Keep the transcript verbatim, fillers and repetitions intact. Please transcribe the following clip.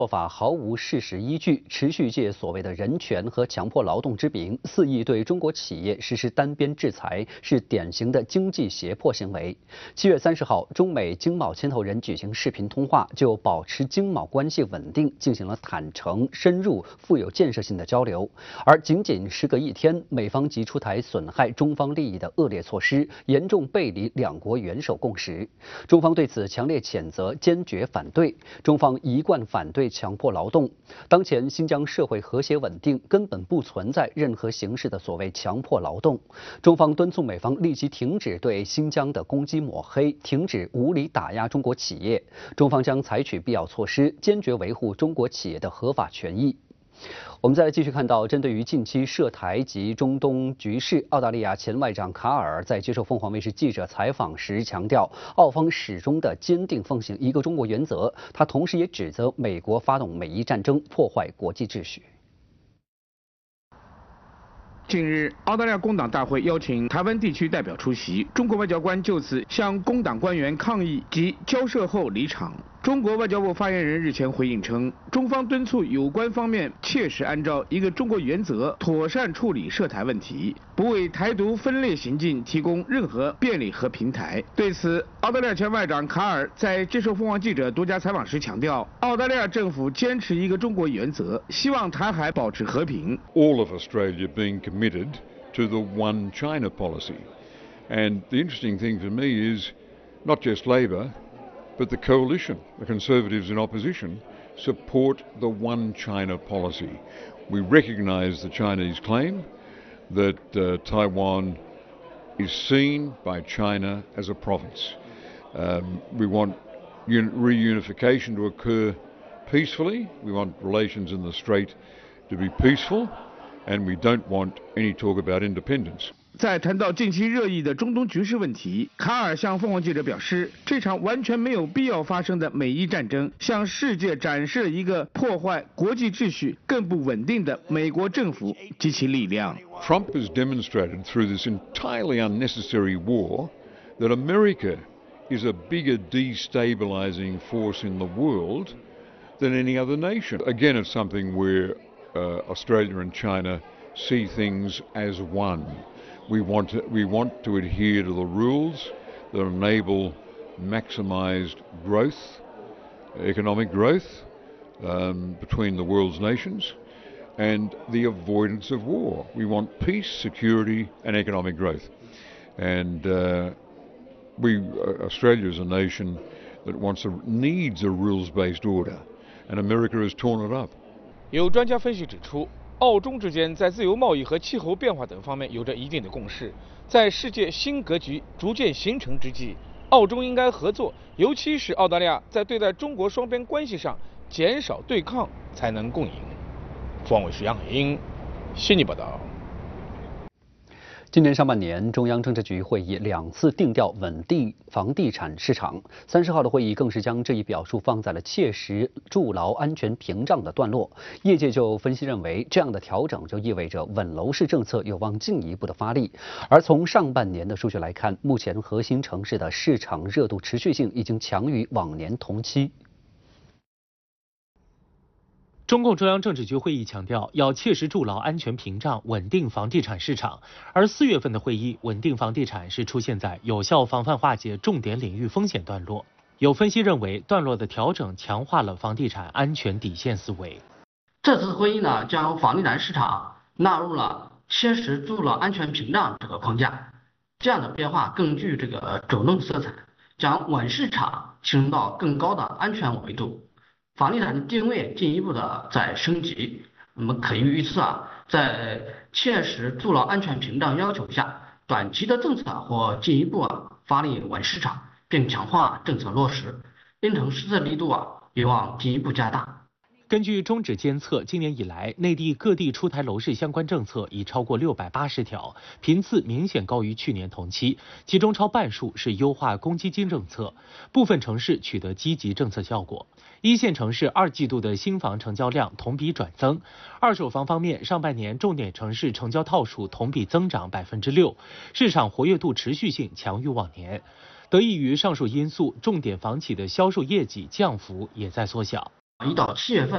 做法毫无事实依据，持续借所谓的人权和强迫劳动之名，肆意对中国企业实施单边制裁，是典型的经济胁迫行为。七月三十号，中美经贸牵头人举行视频通话，就保持经贸关系稳定进行了坦诚、深入、富有建设性的交流。而仅仅时隔一天，美方即出台损害中方利益的恶劣措施，严重背离两国元首共识。中方对此强烈谴责，坚决反对。中方一贯反对强迫劳动。当前新疆社会和谐稳定，根本不存在任何形式的所谓强迫劳动。中方敦促美方立即停止对新疆的攻击抹黑，停止无理打压中国企业。中方将采取必要措施，坚决维护中国企业的合法权益。我们再来继续看到，针对于近期涉台及中东局势，澳大利亚前外长卡尔在接受凤凰卫视记者采访时强调，澳方始终的坚定奉行一个中国原则。他同时也指责美国发动美伊战争，破坏国际秩序。 近日，澳大利亚工党大会邀请台湾地区代表出席，中国外交官就此向工党官员抗议及交涉后离场。中国外交部发言人日前回应称，中方敦促有关方面切实按照一个中国原则妥善处理涉台问题，不为台独分裂行径提供任何便利和平台。对此，澳大利亚前外长卡尔在接受凤凰记者独家采访时强调，澳大利亚政府坚持一个中国原则，希望台海保持和平。 All of Australia being committed to the one China policy. And the interesting thing for me is not just Labor, but the coalition, the Conservatives in opposition, support the one China policy. We recognise the Chinese claim that uh, Taiwan is seen by China as a province. Um, we want un- reunification to occur peacefully. We want relations in the Strait to be peaceful, and we don't want any talk about independence. 在谈到近期热议的中东局势问题，卡尔向凤凰记者表示，这场完全没有必要发生的美伊战争，向世界展示了一个破坏国际秩序、更不稳定的美国政府及其力量。 Trump has demonstrated through this entirely unnecessary war that America is a bigger destabilizing force in the world than any other nation. Again, it's something where uh, Australia and China see things as one. We want to, we want to adhere to the rules that enable maximised growth, economic growth um, between the world's nations, and the avoidance of war. We want peace, security, and economic growth. And uh, we, uh, Australia is a nation that wants a, needs a rules-based order, and America has torn it up. 有专家分析指出，澳中之间在自由贸易和气候变化等方面有着一定的共识。在世界新格局逐渐形成之际，澳中应该合作，尤其是澳大利亚在对待中国双边关系上减少对抗，才能共赢。凤凰卫视杨海英悉尼报道。 今年上半年，中央政治局会议两次定调稳定房地产市场。三十号的会议更是将这一表述放在了切实筑牢安全屏障的段落。业界就分析认为，这样的调整就意味着稳楼市政策有望进一步的发力。而从上半年的数据来看，目前核心城市的市场热度持续性已经强于往年同期。 中共中央政治局会议强调，要切实筑牢安全屏障，稳定房地产市场。而四月份的会议，稳定房地产是出现在有效防范化解重点领域风险段落。有分析认为，段落的调整强化了房地产安全底线思维。 这次会议呢，将房地产市场纳入了切实筑牢安全屏障这个框架，这样的变化更具这个主动色彩，将稳市场提升到更高的安全维度。房地产的定位进一步的在升级，我们可以预测啊，在切实筑牢安全屏障要求下，短期的政策或进一步啊发力稳市场，并强化政策落实，因城施策力度啊有望进一步加大。 根据中指监测，今年以来，内地各地出台楼市相关政策已超过六百八十条，频次明显高于去年同期，其中超半数是优化公积金政策，部分城市取得积极政策效果。一线城市二季度的新房成交量同比转增，二手房方面，上半年重点城市成交套数同比增长百分之六，市场活跃度持续性强于往年。得益于上述因素，重点房企的销售业绩降幅也在缩小。 一到七月份